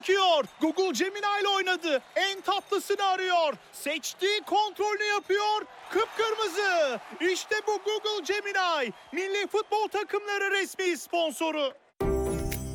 Bakıyor. Google Gemini ile oynadı. En tatlısını arıyor. Seçtiği kontrolünü yapıyor. Kıpkırmızı. İşte bu Google Gemini. Milli futbol takımları resmi sponsoru.